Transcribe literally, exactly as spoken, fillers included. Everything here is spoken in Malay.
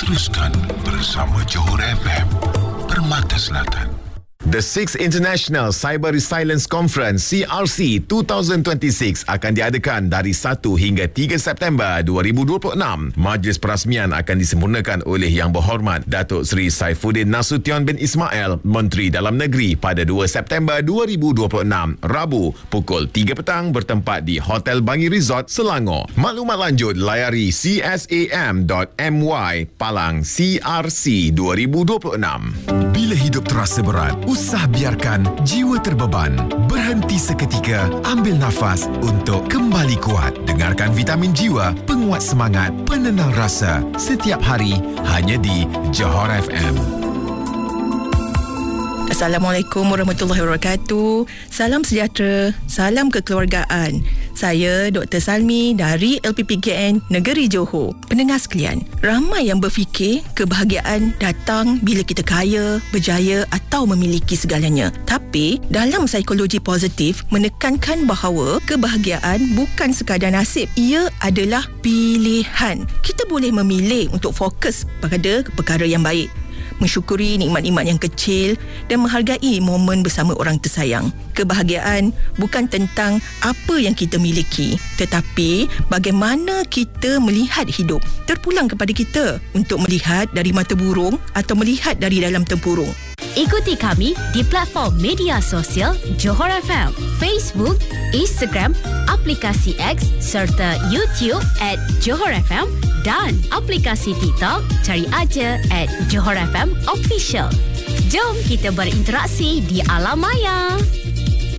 Teruskan bersama Johor F M, Permata Selatan. The sixth International Cyber Resilience Conference C R C dua ribu dua puluh enam akan diadakan dari satu hingga tiga September dua ribu dua puluh enam. Majlis perasmian akan disempurnakan oleh Yang Berhormat Datuk Seri Saifuddin Nasution bin Ismail, Menteri Dalam Negeri, pada dua September dua ribu dua puluh enam, Rabu, pukul tiga petang, bertempat di Hotel Bangi Resort, Selangor. Maklumat lanjut layari c s a m dot m y palang C R C dua ribu dua puluh enam. Bila hidup terasa berat, usah biarkan jiwa terbeban. Berhenti seketika, ambil nafas untuk kembali kuat. Dengarkan Vitamin Jiwa, penguat semangat, penenang rasa. Setiap hari, hanya di Johor F M. Assalamualaikum warahmatullahi wabarakatuh. Salam sejahtera, salam kekeluargaan. Saya Doktor Salmi dari L P P K N Negeri Johor. Pendengar sekalian, ramai yang berfikir kebahagiaan datang bila kita kaya, berjaya atau memiliki segalanya. Tapi dalam psikologi positif menekankan bahawa kebahagiaan bukan sekadar nasib, ia adalah pilihan. Kita boleh memilih untuk fokus pada perkara yang baik, mensyukuri nikmat-nikmat yang kecil dan menghargai momen bersama orang tersayang. Kebahagiaan bukan tentang apa yang kita miliki, tetapi bagaimana kita melihat hidup. Terpulang kepada kita untuk melihat dari mata burung atau melihat dari dalam tempurung. Ikuti kami di platform media sosial Johor F M, Facebook, Instagram, aplikasi X serta YouTube at Johor F M dan aplikasi TikTok, cari aja at Johor F M Official. Jom kita berinteraksi di alam maya.